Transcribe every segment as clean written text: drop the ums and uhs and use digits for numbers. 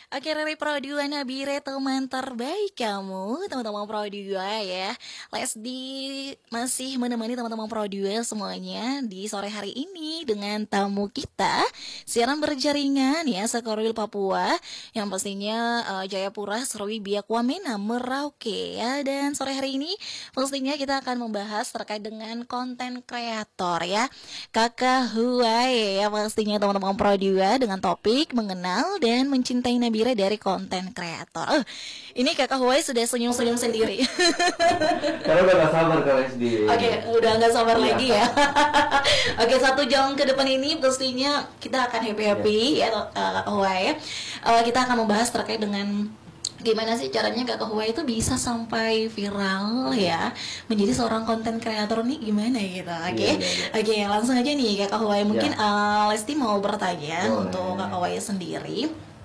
Oke, dari Pro 2 Nabire teman terbaik kamu, teman-teman Pro 2 ya. Lesdi masih menemani teman-teman Pro 2 semuanya di sore hari ini dengan tamu kita, siaran berjaringan ya, Sekorwil Papua, yang pastinya Jayapura, Serui, Biak, Wamena, Merauke ya. Dan sore hari ini pastinya kita akan membahas terkait dengan konten kreator ya. Kakak Huai ya pastinya teman-teman Pro 2 dengan topik mengenal dan mencintai Nabire dari konten kreator. Ini Kakak Huai sudah senyum-senyum sendiri. Karena udah gak sabar kalau SD. Oke, udah nggak sabar Iya. lagi ya. Oke, 1 jam ke depan ini pastinya kita akan happy-happy ya Kakak Huai. Kita akan membahas terkait dengan gimana sih caranya Kakak Huai itu bisa sampai viral ya, menjadi seorang konten kreator nih gimana gitu. Oke. Oke, langsung aja nih Kakak Huai. Mungkin Lesti mau bertanya Boleh. untuk Kakak Huai sendiri.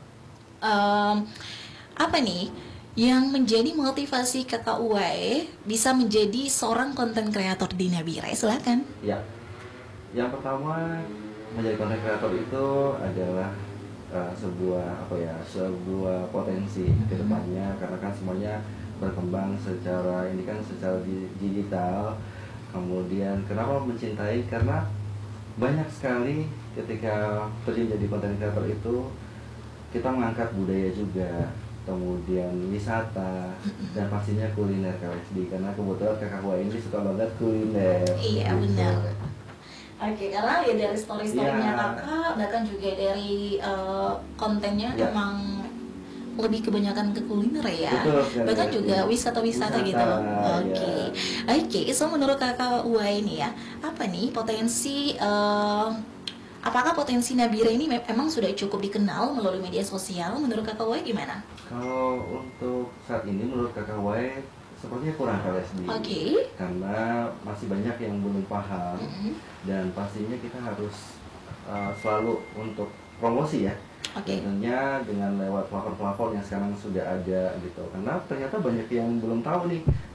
Apa nih yang menjadi motivasi Kakak Huai bisa menjadi seorang konten kreator di Nabire? Silakan. Ya. Yang pertama, menjadi konten kreator itu adalah sebuah sebuah potensi ke depannya, karena kan semuanya berkembang secara digital. Kemudian kenapa mencintai? Karena banyak sekali ketika terjun jadi konten kreator itu kita mengangkat budaya juga, kemudian wisata, dan pastinya kuliner KSD, karena kebetulan kakak Huai ini suka banget kuliner. Iya, Gitu. benar. Oke, karena ya dari story-storynya Iya. Kakak, bahkan juga dari kontennya Ya. emang lebih kebanyakan ke kuliner ya. Betul sekali. Bahkan juga wisata-wisata gitu. Wisata, Oke. ya. Oke, so menurut Kakak Huai ini ya, apa nih potensi apakah potensi Nabire ini emang sudah cukup dikenal melalui media sosial? Menurut Kakak Huai gimana? Kalau untuk saat ini menurut kakak Huai sepertinya kurang KSD. Oke. Karena masih banyak yang belum paham, dan pastinya kita harus selalu untuk promosi ya. Oke. Tentunya dengan lewat platform-platform yang sekarang sudah ada gitu. Karena ternyata banyak yang belum tahu nih